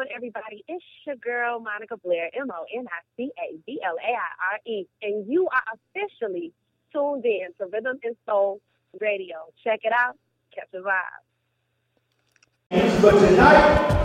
on, everybody? It's your girl, Monica Blair, MonicABlaire, and you are officially tuned in to Rhythm and Soul Radio. Check it out. Catch a vibe. But tonight,